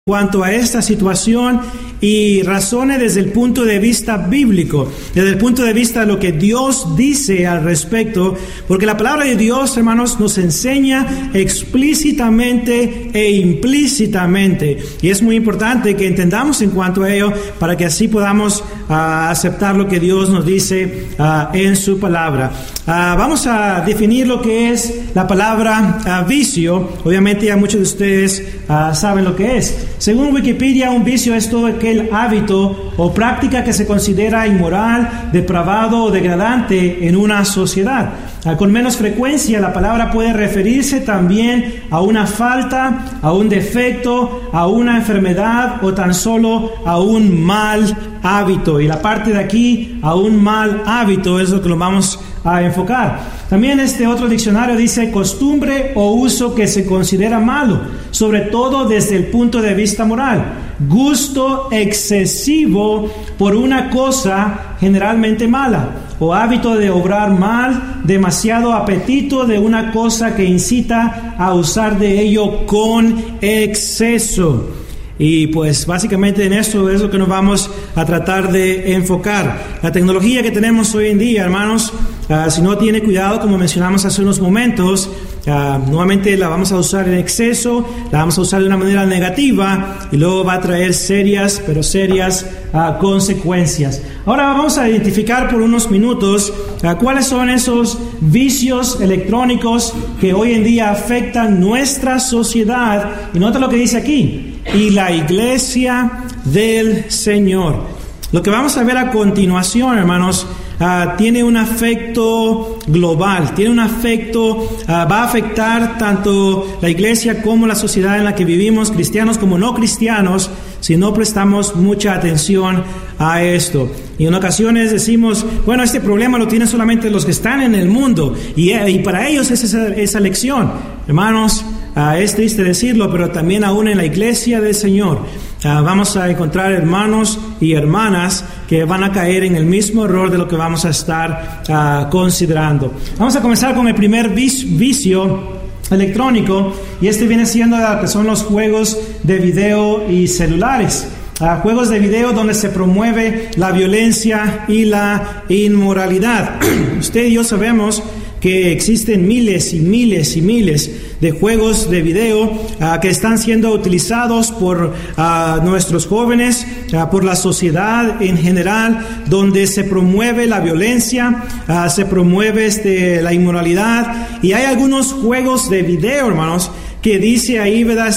cuanto a esta situación y razone desde el punto de vista bíblico, desde el punto de vista de lo que Dios dice al respecto, porque la palabra de Dios, hermanos, nos enseña explícitamente e implícitamente, y es muy importante que entendamos en cuanto a ello para que así podamos aceptar lo que Dios nos dice en su palabra. Vamos a definir lo que es la palabra vicio. Obviamente ya muchos de ustedes saben lo que es. Según Wikipedia, un vicio es todo aquel hábito o práctica que se considera inmoral, depravado o degradante en una sociedad. Con menos frecuencia, la palabra puede referirse también a una falta, a un defecto, a una enfermedad o tan solo a un mal hábito. Y la parte de aquí, a un mal hábito, es lo que lo vamos a enfocar. También este otro diccionario dice costumbre o uso que se considera malo, sobre todo desde el punto de vista moral. Gusto excesivo por una cosa generalmente mala, o hábito de obrar mal, demasiado apetito de una cosa que incita a usar de ello con exceso. Y pues básicamente en esto es lo que nos vamos a tratar de enfocar. La tecnología que tenemos hoy en día, hermanos, si no tiene cuidado, como mencionamos hace unos momentos, nuevamente la vamos a usar en exceso, la vamos a usar de una manera negativa y luego va a traer serias consecuencias. Ahora vamos a identificar por unos minutos cuáles son esos vicios electrónicos que hoy en día afectan nuestra sociedad. Y nota lo que dice aquí: y la iglesia del Señor. Lo que vamos a ver a continuación, hermanos, tiene un afecto global, tiene un afecto, va a afectar tanto la iglesia como la sociedad en la que vivimos, cristianos como no cristianos, si no prestamos mucha atención a esto. Y en ocasiones decimos, bueno, este problema lo tienen solamente los que están en el mundo, y para ellos es esa lección. Hermanos, es triste decirlo, pero también aún en la iglesia del Señor vamos a encontrar hermanos y hermanas que van a caer en el mismo error de lo que vamos a estar considerando. Vamos a comenzar con el primer vicio electrónico, y este viene siendo que son los juegos de video y celulares. Juegos de video donde se promueve la violencia y la inmoralidad. Usted y yo sabemos que existen miles y miles y miles de juegos de video que están siendo utilizados por nuestros jóvenes, por la sociedad en general, donde se promueve la violencia, se promueve la inmoralidad. Y hay algunos juegos de video, hermanos, que dice ahí, ¿verdad?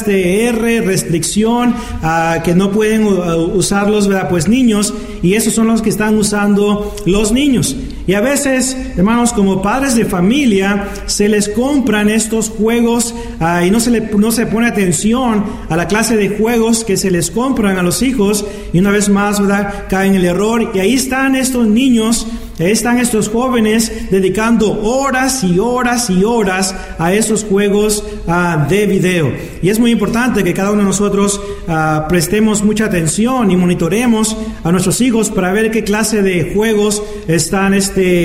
Restricción, que no pueden usarlos, ¿verdad? Pues niños, y esos son los que están usando los niños. Y a veces, hermanos, como padres de familia, se les compran estos juegos y no se pone atención a la clase de juegos que se les compran a los hijos, y una vez más, ¿verdad? Caen en el error, y ahí están estos niños, ahí están estos jóvenes dedicando horas y horas y horas a esos juegos de video. Y es muy importante que cada uno de nosotros prestemos mucha atención y monitoremos a nuestros hijos para ver qué clase de juegos están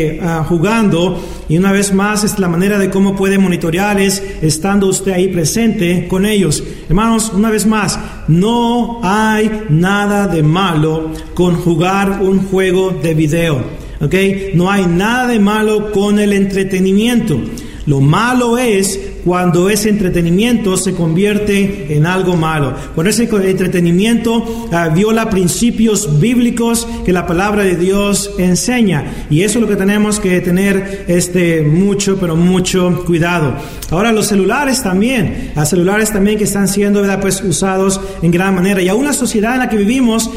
jugando. Y una vez más, es la manera de cómo puede monitorear es estando usted ahí presente con ellos. Hermanos, una vez más, no hay nada de malo con jugar un juego de video. ¿Okay? No hay nada de malo con el entretenimiento. Lo malo es cuando ese entretenimiento se convierte en algo malo. Cuando ese entretenimiento viola principios bíblicos que la palabra de Dios enseña. Y eso es lo que tenemos que tener mucho, pero mucho cuidado. Ahora los celulares también. Celulares también que están siendo, ¿verdad? Pues usados en gran manera. Y aún la sociedad en la que vivimos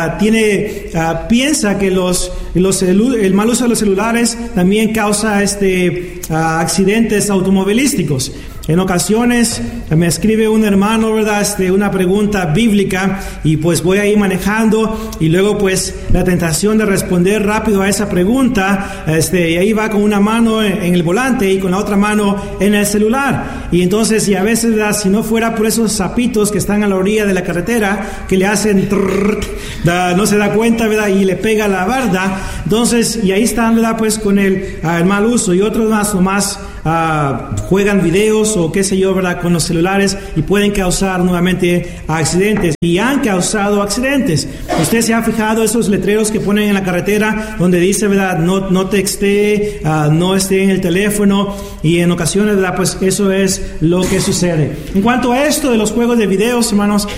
piensa que el mal uso de los celulares también causa accidentes automovilísticos. En ocasiones me escribe un hermano, ¿verdad? Una pregunta bíblica, y pues voy ahí manejando, y luego pues la tentación de responder rápido a esa pregunta, y ahí va con una mano en el volante y con la otra mano en el celular. Y entonces, y a veces, ¿verdad? Si no fuera por esos sapitos que están a la orilla de la carretera, que le hacen no se da cuenta, ¿verdad? Y le pega la barda. Entonces, y ahí están, ¿verdad? Pues con el mal uso. Y otros más juegan videos o qué sé yo, ¿verdad?, con los celulares y pueden causar nuevamente accidentes y han causado accidentes. Usted se ha fijado esos letreros que ponen en la carretera donde dice, ¿verdad?, no textee, no esté en el teléfono, y en ocasiones, ¿verdad?, pues eso es lo que sucede. En cuanto a esto de los juegos de videos, hermanos,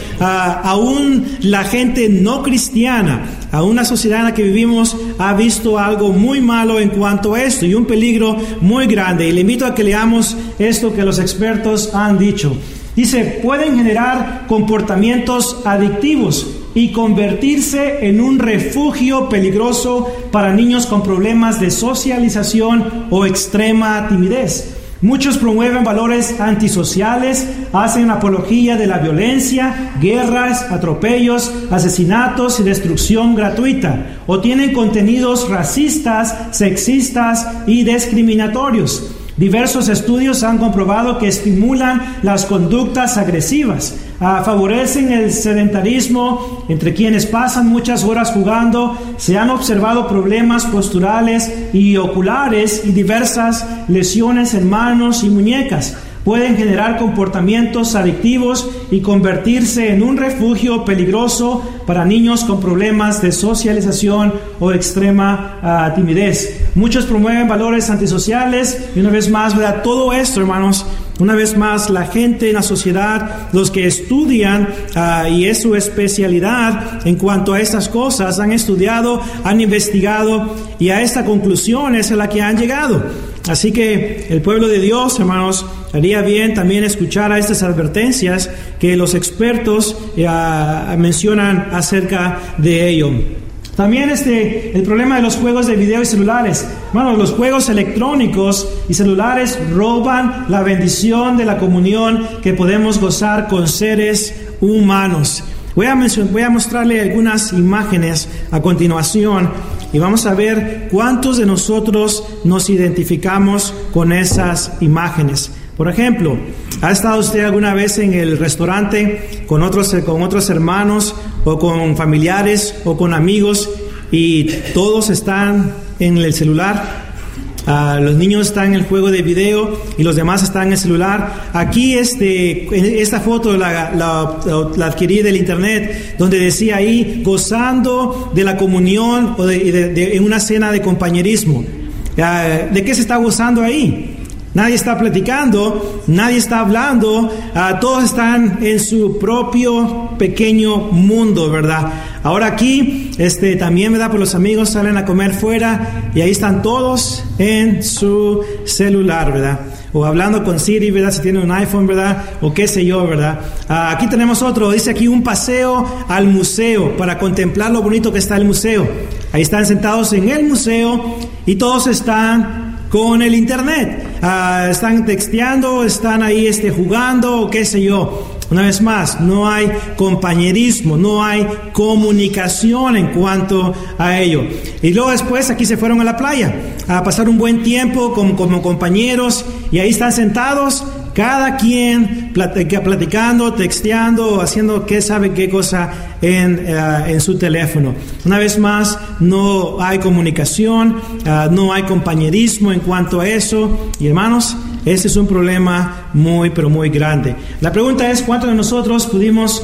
aún la gente no cristiana, aún la sociedad en la que vivimos ha visto algo muy malo en cuanto a esto y un peligro muy grande. Y le invito a que leamos esto que los expertos han dicho. Dice, pueden generar comportamientos adictivos y convertirse en un refugio peligroso para niños con problemas de socialización o extrema timidez. Muchos promueven valores antisociales, hacen apología de la violencia, guerras, atropellos, asesinatos y destrucción gratuita, o tienen contenidos racistas, sexistas y discriminatorios. Diversos estudios han comprobado que estimulan las conductas agresivas, favorecen el sedentarismo entre quienes pasan muchas horas jugando. Se han observado problemas posturales y oculares y diversas lesiones en manos y muñecas. Pueden generar comportamientos adictivos y convertirse en un refugio peligroso para niños con problemas de socialización o extrema timidez. Muchos promueven valores antisociales y una vez más, ¿verdad?, todo esto, hermanos, una vez más, la gente en la sociedad, los que estudian y es su especialidad en cuanto a estas cosas, han estudiado, han investigado y a esta conclusión es a la que han llegado. Así que el pueblo de Dios, hermanos, haría bien también escuchar a estas advertencias que los expertos mencionan acerca de ello. También el problema de los juegos de video y celulares. Bueno, los juegos electrónicos y celulares roban la bendición de la comunión que podemos gozar con seres humanos. Voy a mostrarle algunas imágenes a continuación y vamos a ver cuántos de nosotros nos identificamos con esas imágenes. Por ejemplo, ¿ha estado usted alguna vez en el restaurante con otros hermanos o con familiares o con amigos y todos están en el celular? Los niños están en el juego de video y los demás están en el celular. Aquí esta foto la adquirí del internet, donde decía ahí, gozando de la comunión o en una cena de compañerismo. ¿De qué se está gozando ahí? Nadie está platicando, nadie está hablando, todos están en su propio pequeño mundo, ¿verdad? Ahora aquí, también, ¿verdad? Pues los amigos salen a comer fuera y ahí están todos en su celular, ¿verdad? O hablando con Siri, ¿verdad? Si tienen un iPhone, ¿verdad? O qué sé yo, ¿verdad? Aquí tenemos otro, dice aquí un paseo al museo para contemplar lo bonito que está el museo. Ahí están sentados en el museo y todos están con el internet, están texteando, están ahí jugando o qué sé yo. Una vez más, no hay compañerismo, no hay comunicación en cuanto a ello. Y luego después aquí se fueron a la playa a pasar un buen tiempo como compañeros y ahí están sentados, cada quien platicando, texteando, haciendo qué sabe qué cosa en su teléfono. Una vez más, no hay comunicación, no hay compañerismo en cuanto a eso. Y hermanos, este es un problema muy, pero muy grande. La pregunta es, ¿cuántos de nosotros pudimos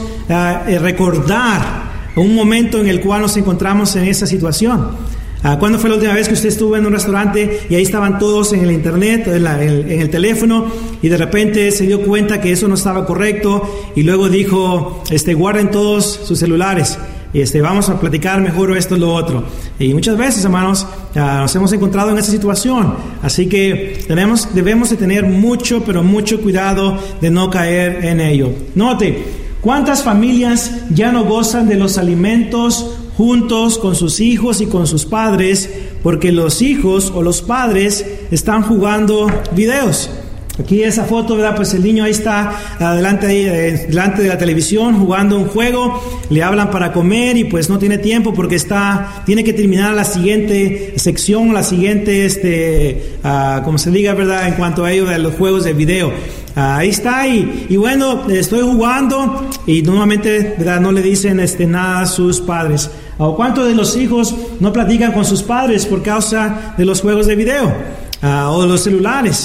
recordar un momento en el cual nos encontramos en esa situación? ¿Cuándo fue la última vez que usted estuvo en un restaurante y ahí estaban todos en el internet, en el teléfono, y de repente se dio cuenta que eso no estaba correcto y luego dijo, guarden todos sus celulares, vamos a platicar mejor esto o lo otro? Y muchas veces, hermanos, nos hemos encontrado en esa situación, así que debemos de tener mucho, pero mucho cuidado de no caer en ello. Note, ¿cuántas familias ya no gozan de los alimentos juntos con sus hijos y con sus padres porque los hijos o los padres están jugando videos? Aquí esa foto, ¿verdad? Pues el niño ahí está delante de la televisión jugando un juego, le hablan para comer y pues no tiene tiempo porque tiene que terminar la siguiente sección, la siguiente, como se diga, ¿verdad? En cuanto a ello de los juegos de video. Ahí está y bueno, estoy jugando y normalmente, ¿verdad?, no le dicen nada a sus padres. ¿O cuántos de los hijos no platican con sus padres por causa de los juegos de video o de los celulares?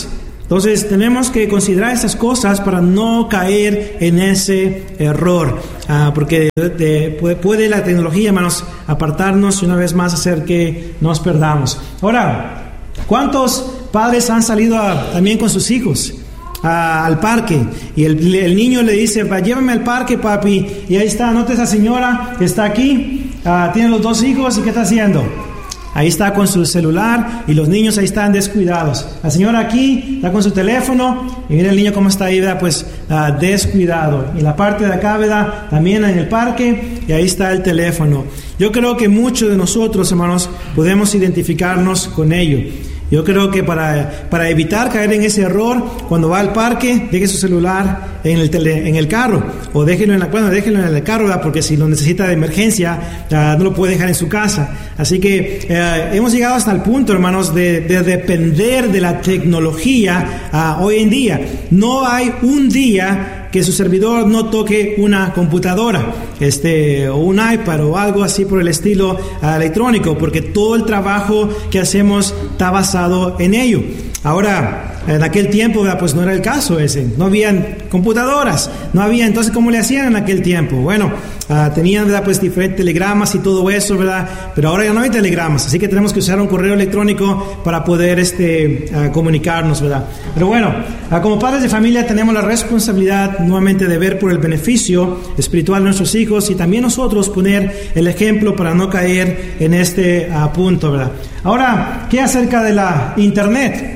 Entonces tenemos que considerar estas cosas para no caer en ese error, porque puede la tecnología, hermanos, apartarnos y una vez más hacer que nos perdamos. Ahora, ¿cuántos padres han salido también con sus hijos al parque? Y el niño le dice, llévame al parque, papi. Y ahí está, nota esa señora que está aquí, tiene los 2 hijos, ¿y qué está haciendo? Ahí está con su celular y los niños ahí están descuidados. La señora aquí está con su teléfono y mira el niño cómo está ahí, ¿verdad? Pues descuidado. Y la parte de acá, ¿verdad? También en el parque y ahí está el teléfono. Yo creo que muchos de nosotros, hermanos, podemos identificarnos con ello. Yo creo que para evitar caer en ese error, cuando va al parque, deje su celular en el carro, o déjenlo en el carro, ¿verdad? Porque si lo necesita de emergencia, no lo puede dejar en su casa. Así que hemos llegado hasta el punto, hermanos, de depender de la tecnología hoy en día. No hay un día que su servidor no toque una computadora, o un iPad o algo así por el estilo electrónico, porque todo el trabajo que hacemos está basado en ello. Ahora, en aquel tiempo, pues no era el caso ese, no habían computadoras, entonces ¿cómo le hacían en aquel tiempo? Bueno, tenían, ¿verdad? Pues diferentes telegramas y todo eso, ¿verdad? Pero ahora ya no hay telegramas, así que tenemos que usar un correo electrónico para poder comunicarnos, ¿verdad? Pero bueno, como padres de familia tenemos la responsabilidad nuevamente de ver por el beneficio espiritual de nuestros hijos y también nosotros poner el ejemplo para no caer en este punto, ¿verdad? Ahora, ¿qué acerca de la Internet?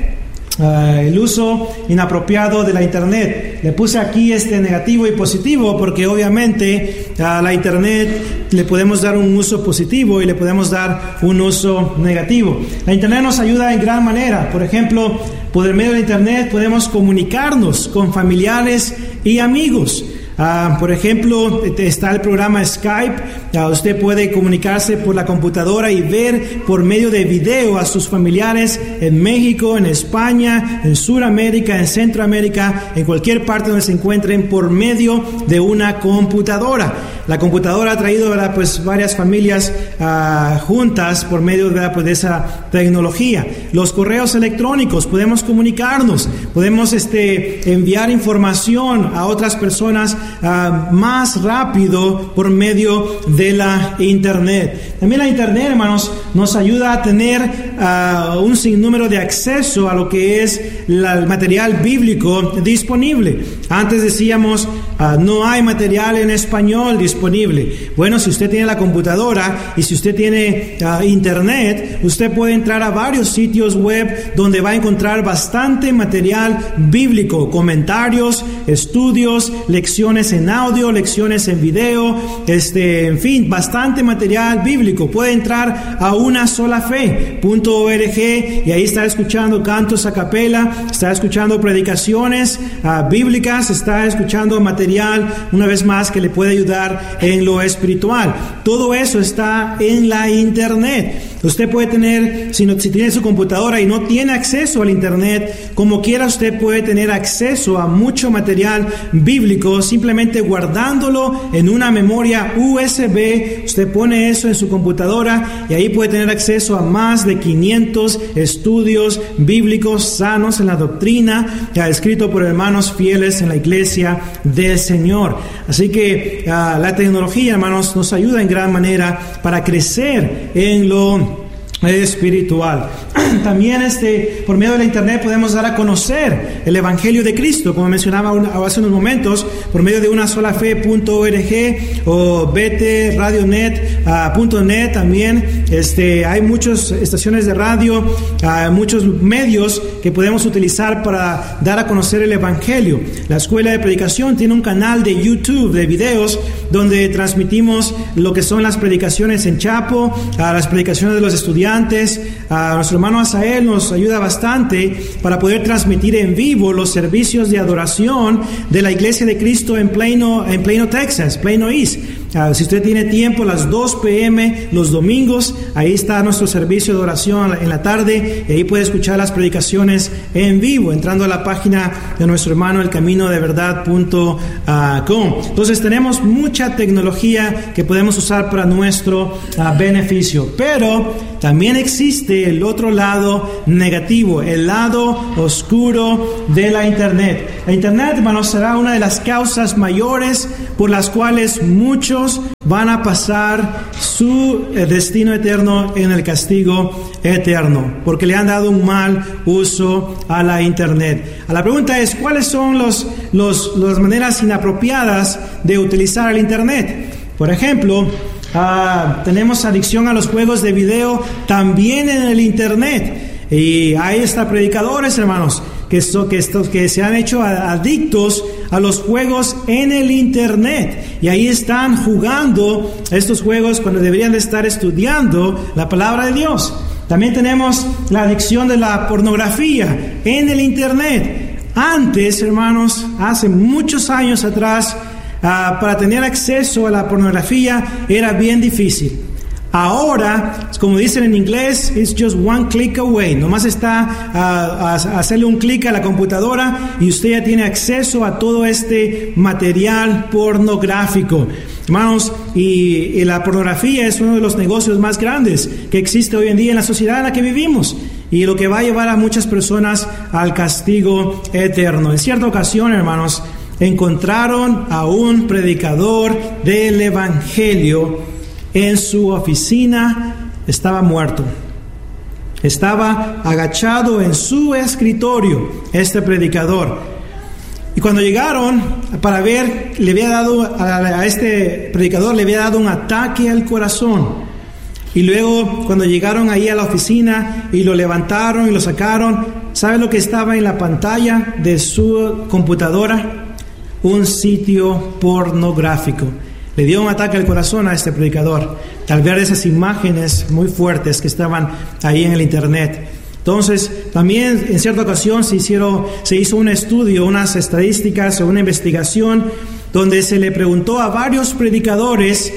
El uso inapropiado de la Internet. Le puse aquí negativo y positivo porque obviamente a la Internet le podemos dar un uso positivo y le podemos dar un uso negativo. La Internet nos ayuda en gran manera. Por ejemplo, por medio de la Internet podemos comunicarnos con familiares y amigos. Por ejemplo, está el programa Skype. Usted puede comunicarse por la computadora y ver por medio de video a sus familiares en México, en España, en Sudamérica, en Centroamérica, en cualquier parte donde se encuentren por medio de una computadora. La computadora ha traído, ¿verdad? Pues varias familias juntas por medio, ¿verdad? Pues de esa tecnología. Los correos electrónicos, podemos comunicarnos, podemos enviar información a otras personas más rápido por medio de la Internet. También la Internet, hermanos, nos ayuda a tener un sinnúmero de acceso a lo que es el material bíblico disponible. Antes decíamos, no hay material en español disponible. Bueno, si usted tiene la computadora y si usted tiene Internet, usted puede entrar a varios sitios web donde va a encontrar bastante material bíblico, comentarios, estudios, lecciones en audio, lecciones en video, en fin, bastante material bíblico. Puede entrar a unasolafé.org y ahí está escuchando cantos a capela, está escuchando predicaciones bíblicas, está escuchando material, una vez más, que le puede ayudar en lo espiritual. Todo eso está en la Internet. Usted puede tener, si tiene su computadora y no tiene acceso al Internet, como quiera usted puede tener acceso a mucho material bíblico simplemente guardándolo en una memoria USB. Usted pone eso en su computadora y ahí puede tener acceso a más de 500 estudios bíblicos sanos en la doctrina, escrito por hermanos fieles en la iglesia del Señor. Así que la tecnología, hermanos, nos ayuda en gran manera para crecer en lo espiritual. También por medio de la Internet podemos dar a conocer el Evangelio de Cristo, como mencionaba hace unos momentos, por medio de unasolafé.org o btradionet.net. También hay muchas estaciones de radio, muchos medios que podemos utilizar para dar a conocer el Evangelio. La Escuela de Predicación tiene un canal de YouTube de videos donde transmitimos lo que son las predicaciones en Chapo, las predicaciones de los estudiantes. Nuestro hermano Asael nos ayuda bastante para poder transmitir en vivo los servicios de adoración de la Iglesia de Cristo en Plano, Texas, Plano East. Si usted tiene tiempo, las 2 p.m. los domingos, ahí está nuestro servicio de oración en la tarde, y ahí puede escuchar las predicaciones en vivo, entrando a la página de nuestro hermano elcaminodeverdad.com. Entonces tenemos mucha tecnología que podemos usar para nuestro beneficio, pero también existe el otro lado negativo, el lado oscuro de la Internet. La Internet, hermanos, será una de las causas mayores por las cuales muchos van a pasar su destino eterno en el castigo eterno, porque le han dado un mal uso a la Internet. La pregunta es, ¿cuáles son las maneras inapropiadas de utilizar el Internet? Por ejemplo, tenemos adicción a los juegos de video también en el Internet. Y hay predicadores, hermanos, que se han hecho adictos a los juegos en el Internet. Y ahí están jugando estos juegos cuando deberían de estar estudiando la palabra de Dios. También tenemos la adicción de la pornografía en el Internet. Antes, hermanos, hace muchos años atrás, para tener acceso a la pornografía era bien difícil. Ahora, como dicen en inglés, it's just one click away. Nomás está a hacerle un clic a la computadora y usted ya tiene acceso a todo este material pornográfico. Hermanos, y la pornografía es uno de los negocios más grandes que existe hoy en día en la sociedad en la que vivimos, y lo que va a llevar a muchas personas al castigo eterno. En cierta ocasión, hermanos, encontraron a un predicador del Evangelio en su oficina. Estaba muerto. Estaba agachado en su escritorio, este predicador. Y cuando llegaron para ver, a este predicador le había dado un ataque al corazón. Y luego, cuando llegaron ahí a la oficina y lo levantaron y lo sacaron, ¿sabe lo que estaba en la pantalla de su computadora? Un sitio pornográfico. Le dio un ataque al corazón a este predicador, al ver esas imágenes muy fuertes que estaban ahí en el Internet. Entonces, también en cierta ocasión se hizo un estudio, unas estadísticas o una investigación, donde se le preguntó a varios predicadores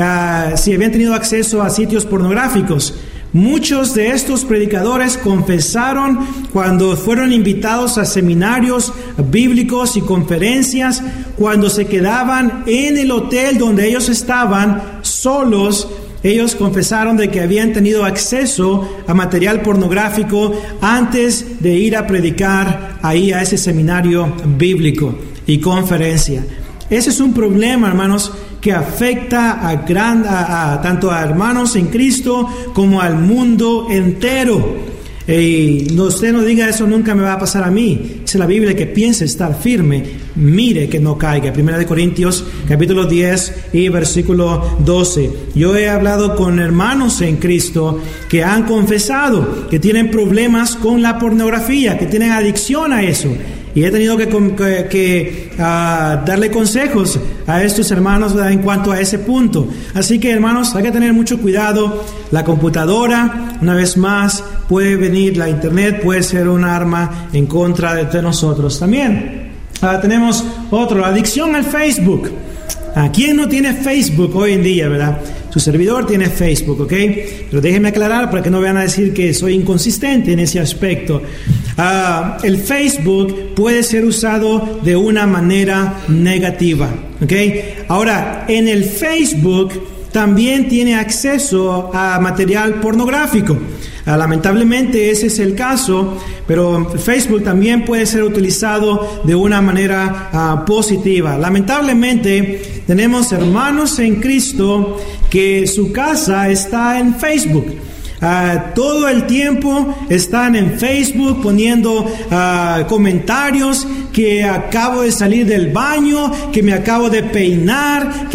si habían tenido acceso a sitios pornográficos. Muchos de estos predicadores confesaron cuando fueron invitados a seminarios bíblicos y conferencias, cuando se quedaban en el hotel donde ellos estaban solos, ellos confesaron de que habían tenido acceso a material pornográfico antes de ir a predicar ahí a ese seminario bíblico y conferencia. Ese es un problema, hermanos, que afecta tanto a hermanos en Cristo como al mundo entero. Y usted no diga eso nunca me va a pasar a mí. Dice la Biblia que piense estar firme, mire que no caiga. 1 Corintios capítulo 10 y versículo 12. Yo he hablado con hermanos en Cristo que han confesado que tienen problemas con la pornografía, que tienen adicción a eso. Y he tenido que darle consejos a estos hermanos en cuanto a ese punto. Así que, hermanos, hay que tener mucho cuidado. La computadora, una vez más, puede venir, la Internet puede ser un arma en contra de nosotros. También tenemos otro, la adicción al Facebook. ¿Quién no tiene Facebook hoy en día, verdad? Su servidor tiene Facebook, ¿ok? Pero déjenme aclarar para que no vayan a decir que soy inconsistente en ese aspecto. El Facebook puede ser usado de una manera negativa, ¿ok? Ahora, en el Facebook también tiene acceso a material pornográfico. Lamentablemente ese es el caso, pero Facebook también puede ser utilizado de una manera positiva. Lamentablemente tenemos hermanos en Cristo que su casa está en Facebook. Todo el tiempo están en Facebook poniendo comentarios que acabo de salir del baño, que me acabo de peinar,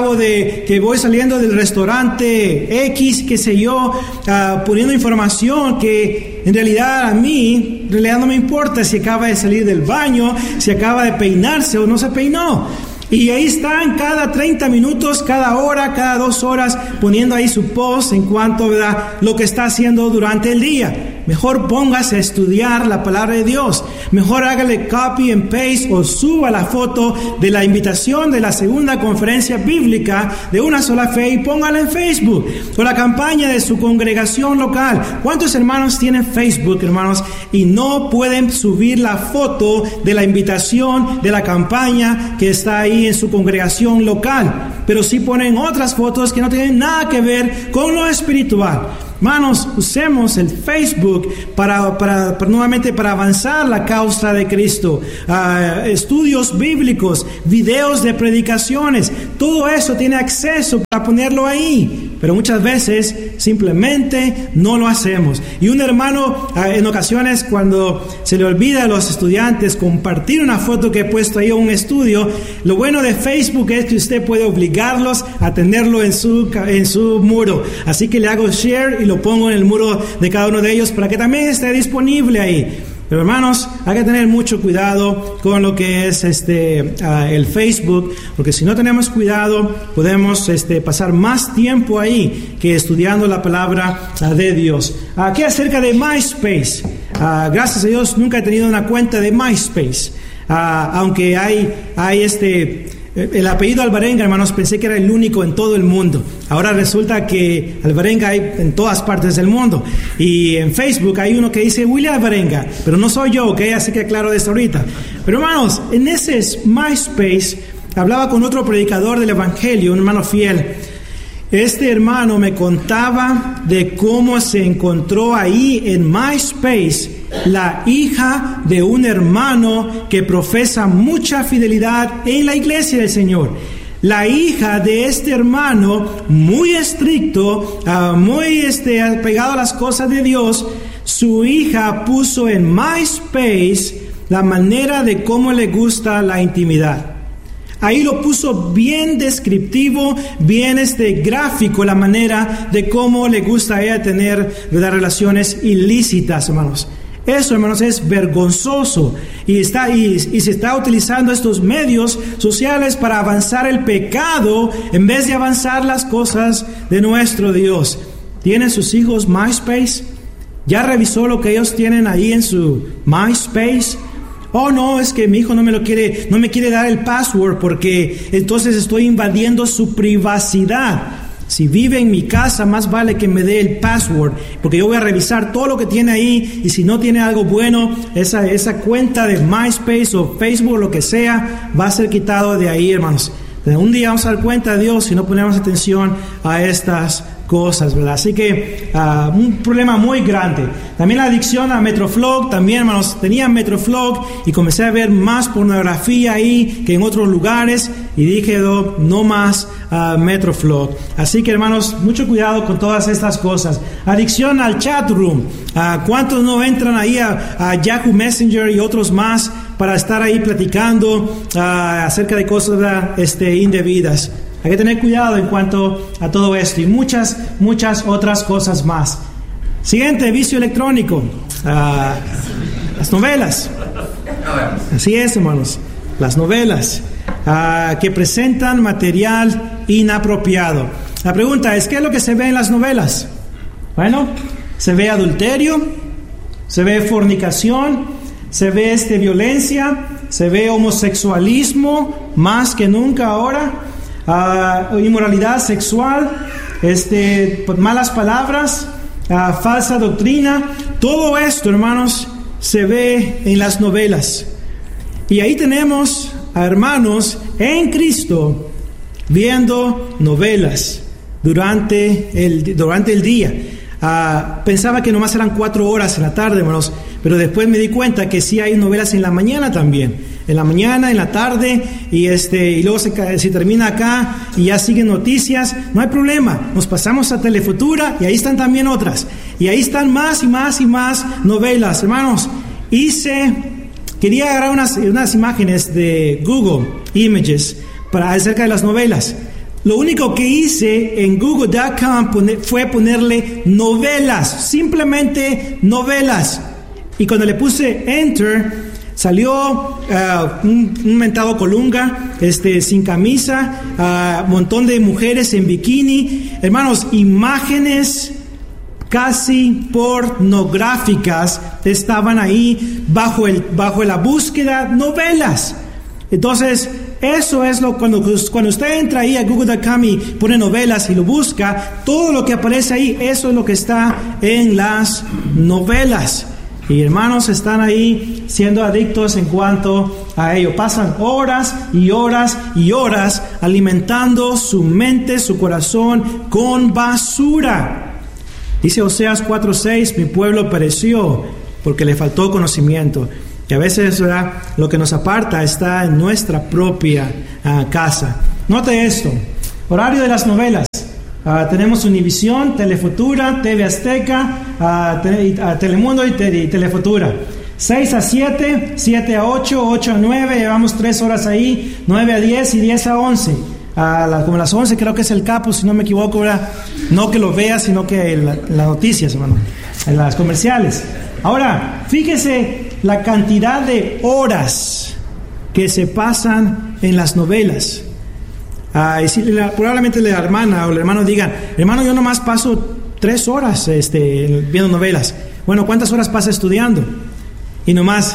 que voy saliendo del restaurante X, qué sé yo, poniendo información que en realidad no me importa si acaba de salir del baño, si acaba de peinarse o no se peinó. Y ahí están cada 30 minutos, cada hora, cada 2 horas, poniendo ahí su post en cuanto a lo que está haciendo durante el día. mejor póngase a estudiar la palabra de Dios. Mejor hágale copy and paste o suba la foto de la invitación de la segunda conferencia bíblica de Una Sola Fe y póngala en Facebook. O la campaña de su congregación local. ¿Cuántos hermanos tienen Facebook, hermanos, y no pueden subir la foto de la invitación de la campaña que está ahí en su congregación local? Pero sí ponen otras fotos que no tienen nada que ver con lo espiritual. Hermanos, usemos el Facebook nuevamente para avanzar la causa de Cristo. Estudios bíblicos, videos de predicaciones, todo eso tiene acceso para ponerlo ahí. Pero muchas veces simplemente no lo hacemos. Y un hermano, en ocasiones, cuando se le olvida a los estudiantes compartir una foto que he puesto ahí en un estudio, lo bueno de Facebook es que usted puede obligarlos a tenerlo en su muro. Así que le hago share y lo pongo en el muro de cada uno de ellos para que también esté disponible ahí. Pero hermanos, hay que tener mucho cuidado con lo que es el Facebook, porque si no tenemos cuidado, podemos pasar más tiempo ahí que estudiando la palabra de Dios. ¿Qué acerca de MySpace? Gracias a Dios nunca he tenido una cuenta de MySpace. Aunque hay el apellido Alvarenga, hermanos, pensé que era el único en todo el mundo. Ahora resulta que Alvarenga hay en todas partes del mundo. Y en Facebook hay uno que dice William Alvarenga, pero no soy yo, ¿ok? Así que aclaro esto ahorita. Pero hermanos, en ese MySpace hablaba con otro predicador del Evangelio, un hermano fiel. Este hermano me contaba de cómo se encontró ahí en MySpace la hija de un hermano que profesa mucha fidelidad en la iglesia del Señor. La hija de este hermano, muy estricto, muy apegado a las cosas de Dios, su hija puso en MySpace la manera de cómo le gusta la intimidad. Ahí lo puso bien descriptivo, bien gráfico, la manera de cómo le gusta a ella tener relaciones ilícitas, hermanos. Eso, hermanos, es vergonzoso y se está utilizando estos medios sociales para avanzar el pecado en vez de avanzar las cosas de nuestro Dios. ¿Tienen sus hijos MySpace? ¿Ya revisó lo que ellos tienen ahí en su MySpace? Oh, no, es que mi hijo no me quiere dar el password porque entonces estoy invadiendo su privacidad. Si vive en mi casa, más vale que me dé el password, porque yo voy a revisar todo lo que tiene ahí, y si no tiene algo bueno, esa cuenta de MySpace o Facebook o lo que sea, va a ser quitado de ahí, hermanos. Un día vamos a dar cuenta de Dios si no ponemos atención a estas cosas, ¿verdad? Así que un problema muy grande. También la adicción a Metroflog, también, hermanos, tenía Metroflog y comencé a ver más pornografía ahí que en otros lugares y dije, no más Metroflog. Así que, hermanos, mucho cuidado con todas estas cosas. Adicción al chat room. ¿Cuántos no entran ahí a Yahoo Messenger y otros más para estar ahí platicando acerca de cosas indebidas? Hay que tener cuidado en cuanto a todo esto y muchas otras cosas más. Siguiente, vicio electrónico. Las novelas. Así es, hermanos. Las novelas que presentan material inapropiado. La pregunta es, ¿qué es lo que se ve en las novelas? Bueno, se ve adulterio, se ve fornicación, se ve violencia, se ve homosexualismo más que nunca ahora. Inmoralidad sexual, malas palabras, falsa doctrina. Todo esto, hermanos, se ve en las novelas. Y ahí tenemos a hermanos en Cristo viendo novelas durante el día. Pensaba que nomás eran 4 horas en la tarde, hermanos, pero después me di cuenta que sí hay novelas en la mañana también. En la mañana, en la tarde, y luego se termina acá y ya siguen noticias, no hay problema, nos pasamos a Telefutura y ahí están también otras, y ahí están más y más y más novelas, hermanos. Quería agarrar unas imágenes de Google Images acerca de las novelas. Lo único que hice en google.com fue ponerle novelas, simplemente novelas, y cuando le puse Enter, salió un mentado Colunga, sin camisa, montón de mujeres en bikini, hermanos, imágenes casi pornográficas estaban ahí bajo la búsqueda novelas. Entonces, eso es cuando usted entra ahí a google.com y pone novelas y lo busca, todo lo que aparece ahí, eso es lo que está en las novelas. Y hermanos, están ahí siendo adictos en cuanto a ello. Pasan horas y horas y horas alimentando su mente, su corazón con basura. Dice Oseas 4:6, mi pueblo pereció porque le faltó conocimiento. Y a veces, ¿verdad?, lo que nos aparta está en nuestra propia casa. Note esto, horario de las novelas. Tenemos Univisión, Telefutura, TV Azteca, Telemundo y Telefutura. 6 a 7, 7 a 8, 8 a 9, llevamos 3 horas ahí, 9 a 10 y 10 a 11. Como las 11 creo que es el capo, si no me equivoco, ¿verdad? No que lo vea, sino que las noticias, hermano, en las comerciales. Ahora, fíjese la cantidad de horas que se pasan en las novelas. Y si probablemente la hermana o el hermano digan, hermano, yo nomás paso 3 horas viendo novelas. Bueno, ¿cuántas horas pasa estudiando? Y nomás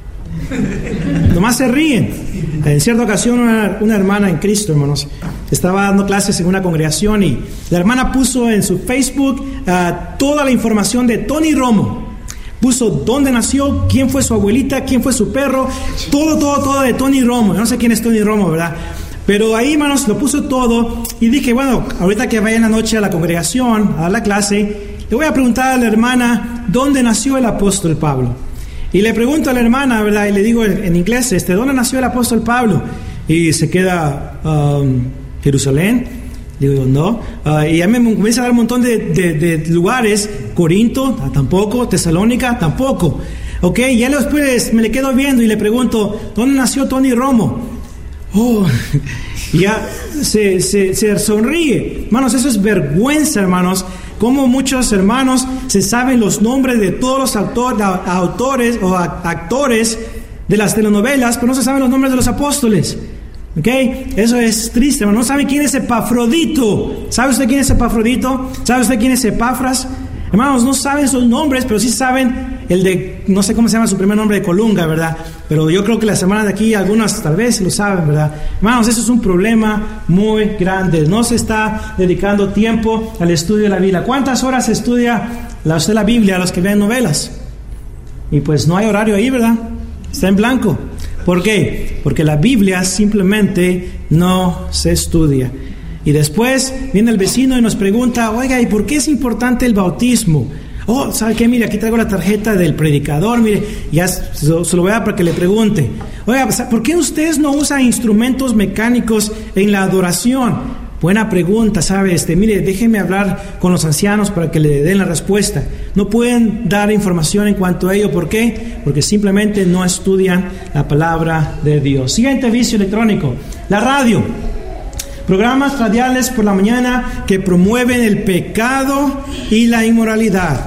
se ríen. En cierta ocasión una hermana en Cristo, hermanos, estaba dando clases en una congregación y la hermana puso en su Facebook toda la información de Tony Romo. Puso dónde nació, quién fue su abuelita, quién fue su perro, todo de Tony Romo. Yo no sé quién es Tony Romo, ¿verdad? Pero ahí, hermanos, lo puso todo y dije, bueno, ahorita que vaya en la noche a la congregación, a dar la clase, le voy a preguntar a la hermana dónde nació el apóstol Pablo. Y le pregunto a la hermana, ¿verdad? Y le digo en inglés, ¿dónde nació el apóstol Pablo? Y se queda, Jerusalén. Digo, no. Y a mí me comienza a dar un montón de lugares. Corinto, tampoco. Tesalónica, tampoco. Ok, y ya después me le quedo viendo y le pregunto, ¿dónde nació Tony Romo? Oh, ya se sonríe. Hermanos, eso es vergüenza, hermanos. Como muchos hermanos se saben los nombres de todos los autores o actores de las telenovelas, pero no se saben los nombres de los apóstoles. ¿Ok? Eso es triste, hermano. No sabe quién es Epafrodito. ¿Sabe usted quién es Epafrodito? ¿Sabe usted quién es Epafras? Hermanos, no saben sus nombres, pero sí saben el de, no sé cómo se llama su primer nombre, de Colunga, ¿verdad? Pero yo creo que la semana de aquí algunos tal vez lo saben, ¿verdad? Hermanos, eso es un problema muy grande. No se está dedicando tiempo al estudio de la Biblia. ¿Cuántas horas estudia usted la Biblia a los que ven novelas? Y pues no hay horario ahí, ¿verdad? Está en blanco. ¿Por qué? Porque la Biblia simplemente no se estudia. Y después viene el vecino y nos pregunta, oiga, ¿y por qué es importante el bautismo? Oh, ¿sabe qué? Mire, aquí traigo la tarjeta del predicador, mire, ya se lo voy a dar para que le pregunte. Oiga, ¿por qué ustedes no usan instrumentos mecánicos en la adoración? Buena pregunta, ¿sabe? Mire, déjeme hablar con los ancianos para que le den la respuesta. No pueden dar información en cuanto a ello. ¿Por qué? Porque simplemente no estudian la palabra de Dios. Siguiente vicio electrónico, la radio. Programas radiales por la mañana que promueven el pecado y la inmoralidad.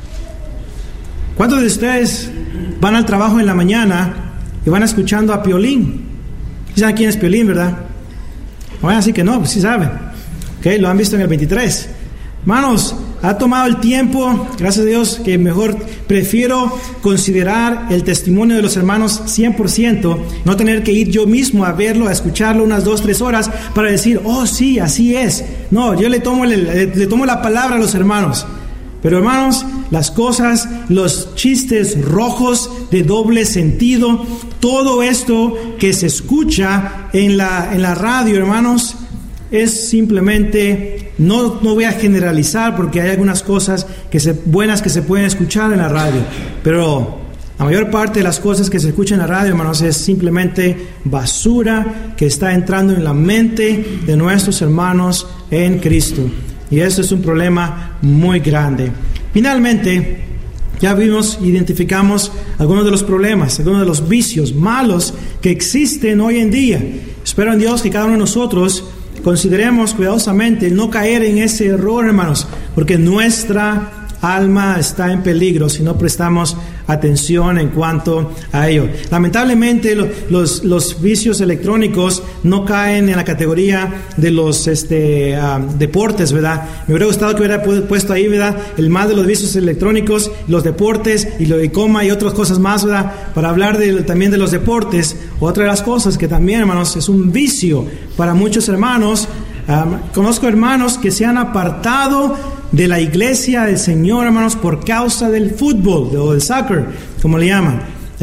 ¿Cuántos de ustedes van al trabajo en la mañana y van escuchando a Piolín? ¿Saben quién es Piolín, verdad? Bueno, así que no, pues sí saben. Okay, lo han visto en el 23. Hermanos, ha tomado el tiempo, gracias a Dios, que mejor prefiero considerar el testimonio de los hermanos 100%, no tener que ir yo mismo a verlo, a escucharlo unas 2-3 horas para decir, oh sí, así es. No, yo le tomo la palabra a los hermanos. Pero hermanos, las cosas, los chistes rojos de doble sentido, todo esto que se escucha en la radio, hermanos, es simplemente, no voy a generalizar porque hay algunas cosas buenas que se pueden escuchar en la radio, pero la mayor parte de las cosas que se escuchan en la radio, hermanos, es simplemente basura que está entrando en la mente de nuestros hermanos en Cristo. Y eso es un problema muy grande. Finalmente, ya identificamos algunos de los problemas, algunos de los vicios malos que existen hoy en día. Espero en Dios que cada uno de nosotros consideremos cuidadosamente no caer en ese error, hermanos, porque nuestra alma está en peligro si no prestamos atención en cuanto a ello. Lamentablemente los vicios electrónicos no caen en la categoría de los deportes, ¿verdad? Me hubiera gustado que hubiera puesto ahí, ¿verdad?, el mal de los vicios electrónicos, los deportes y lo de coma y otras cosas más, ¿verdad?, para hablar también de los deportes. Otra de las cosas que también, hermanos, es un vicio para muchos hermanos. Conozco hermanos que se han apartado de la iglesia del Señor, hermanos, por causa del fútbol o del soccer, como le llaman.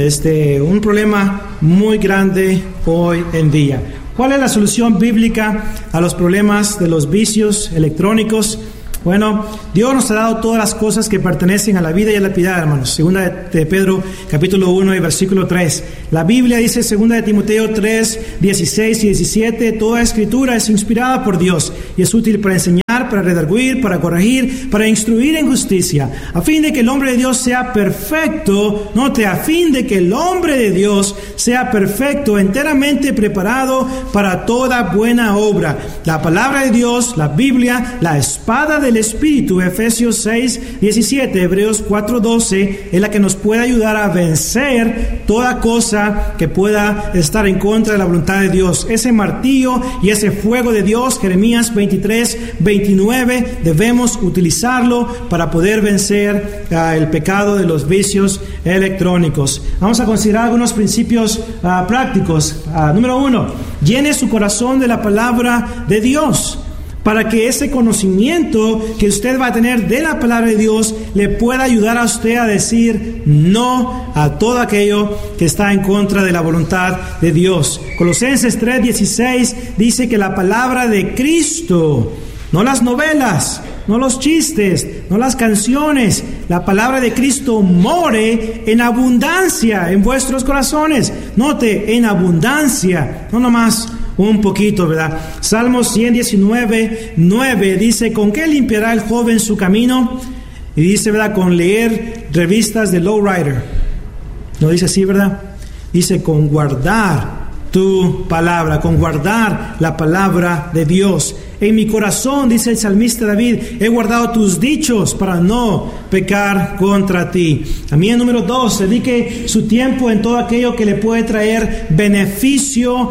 Un problema muy grande hoy en día. ¿Cuál es la solución bíblica a los problemas de los vicios electrónicos? Bueno, Dios nos ha dado todas las cosas que pertenecen a la vida y a la piedad, hermanos. Segunda de Pedro, capítulo 1 y versículo 3. La Biblia dice, segunda de Timoteo 3, 16 y 17, toda escritura es inspirada por Dios y es útil para enseñar, para redarguir, para corregir, para instruir en justicia, a fin de que el hombre de Dios sea perfecto, note, a fin de que el hombre de Dios sea perfecto, enteramente preparado para toda buena obra. La palabra de Dios, la Biblia, la espada del Espíritu, Efesios 6, 17, Hebreos 4, 12, es la que nos puede ayudar a vencer toda cosa que pueda estar en contra de la voluntad de Dios. Ese martillo y ese fuego de Dios, Jeremías 23, 29, debemos utilizarlo para poder vencer el pecado de los vicios electrónicos. Vamos a considerar algunos principios prácticos. Número 1, llene su corazón de la palabra de Dios, para que ese conocimiento que usted va a tener de la palabra de Dios le pueda ayudar a usted a decir no a todo aquello que está en contra de la voluntad de Dios. Colosenses 3:16 dice que la palabra de Cristo, no las novelas, no los chistes, no las canciones, la palabra de Cristo more en abundancia en vuestros corazones. Note, en abundancia, no nomás un poquito, ¿verdad? Salmos 119, 9 dice, ¿con qué limpiará el joven su camino? Y dice, ¿verdad?, con leer revistas de lowrider. No dice así, ¿verdad? Dice, con guardar tu palabra, con guardar la palabra de Dios. En mi corazón, dice el salmista David, he guardado tus dichos para no pecar contra ti. También número 2, dedique su tiempo en todo aquello que le puede traer beneficio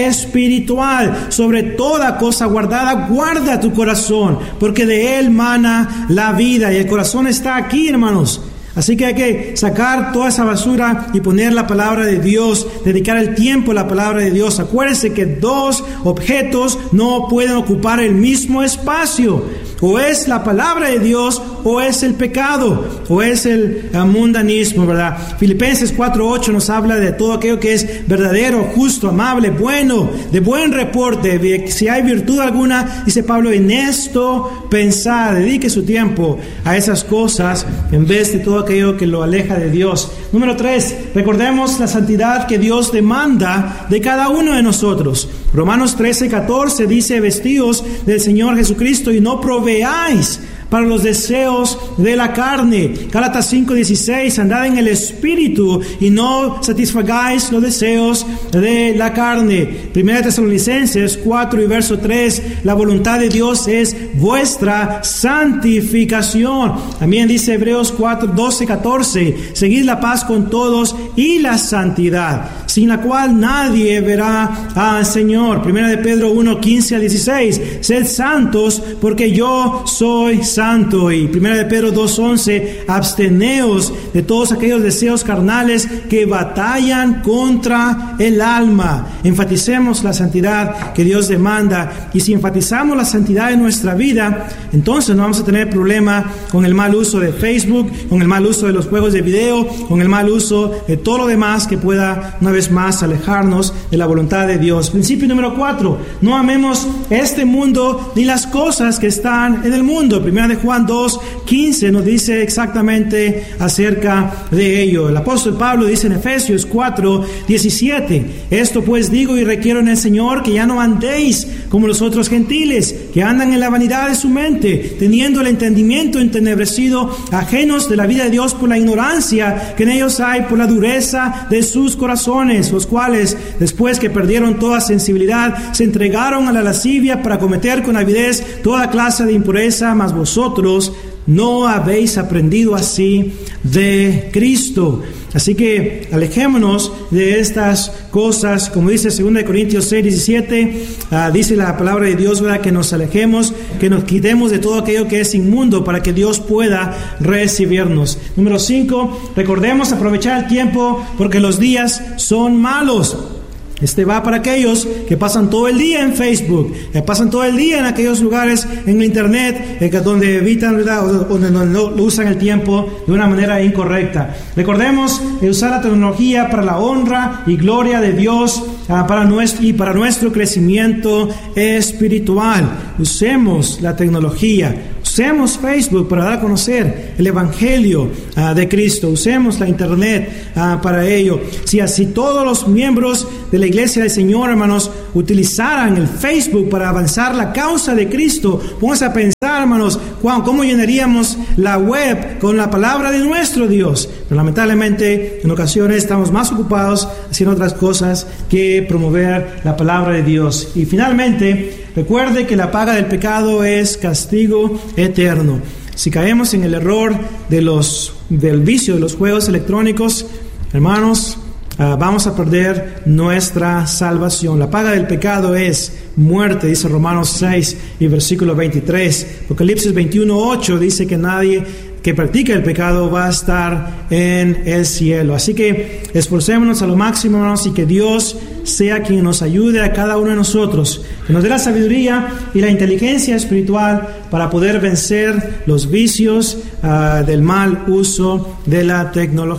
espiritual. Sobre toda cosa guardada, guarda tu corazón, porque de él mana la vida. Y el corazón está aquí, hermanos. Así que hay que sacar toda esa basura y poner la palabra de Dios, dedicar el tiempo a la palabra de Dios. Acuérdense que dos objetos no pueden ocupar el mismo espacio. O es la palabra de Dios, o es el pecado, o es el mundanismo, ¿verdad? Filipenses 4:8 nos habla de todo aquello que es verdadero, justo, amable, bueno, de buen reporte. Si hay virtud alguna, dice Pablo, en esto pensad. Dedique su tiempo a esas cosas en vez de todo aquello que lo aleja de Dios. Número 3, recordemos la santidad que Dios demanda de cada uno de nosotros. Romanos 13:14 dice, vestíos del Señor Jesucristo y no proveáis para los deseos de la carne. Gálatas 5:16, andad en el Espíritu y no satisfagáis los deseos de la carne. Primera Tesalonicenses 4 y verso 3, la voluntad de Dios es vuestra santificación. También dice Hebreos 12:14, seguid la paz con todos y la santidad, sin la cual nadie verá al Señor. Primera de Pedro 1:15 al 16, sed santos porque yo soy santo. Y Primera de Pedro 2:11, absteneos de todos aquellos deseos carnales que batallan contra el alma. Enfaticemos la santidad que Dios demanda, y si enfatizamos la santidad en nuestra vida, entonces no vamos a tener problema con el mal uso de Facebook, con el mal uso de los juegos de video, con el mal uso de todo lo demás que pueda una vez más alejarnos de la voluntad de Dios. Principio número 4, no amemos este mundo ni las cosas que están en el mundo. Primera de Juan 2:15 nos dice exactamente acerca de ello. El apóstol Pablo dice en Efesios 4:17, esto pues digo y requiero en el Señor, que ya no andéis como los otros gentiles, que andan en la vanidad de su mente, teniendo el entendimiento entenebrecido, ajenos de la vida de Dios por la ignorancia que en ellos hay, por la dureza de sus corazones, los cuales, después que perdieron toda sensibilidad, se entregaron a la lascivia para cometer con avidez toda clase de impureza, mas vosotros no habéis aprendido así de Cristo. Así que alejémonos de estas cosas, como dice 2 Corintios 6, 17, dice la palabra de Dios, ¿verdad? Que nos alejemos, que nos quitemos de todo aquello que es inmundo para que Dios pueda recibirnos. Número 5, recordemos aprovechar el tiempo porque los días son malos. Este va para aquellos que pasan todo el día en Facebook, que pasan todo el día en aquellos lugares en Internet, donde evitan, ¿verdad? O donde no usan el tiempo de una manera incorrecta. Recordemos usar la tecnología para la honra y gloria de Dios, para nuestro crecimiento espiritual. Usemos la tecnología. Usemos Facebook para dar a conocer el Evangelio de Cristo. Usemos la Internet para ello. Si así todos los miembros de la Iglesia del Señor, hermanos, utilizaran el Facebook para avanzar la causa de Cristo, vamos a pensar, hermanos, cómo llenaríamos la web con la palabra de nuestro Dios. Pero lamentablemente, en ocasiones estamos más ocupados haciendo otras cosas que promover la palabra de Dios. Y finalmente, recuerde que la paga del pecado es castigo eterno. Si caemos en el error del vicio de los juegos electrónicos, hermanos, vamos a perder nuestra salvación. La paga del pecado es muerte, dice Romanos 6 y versículo 23. Apocalipsis 21:8 dice que nadie que practica el pecado va a estar en el cielo. Así que esforcémonos a lo máximo, hermanos, y que Dios sea quien nos ayude a cada uno de nosotros, que nos dé la sabiduría y la inteligencia espiritual para poder vencer los vicios del mal uso de la tecnología.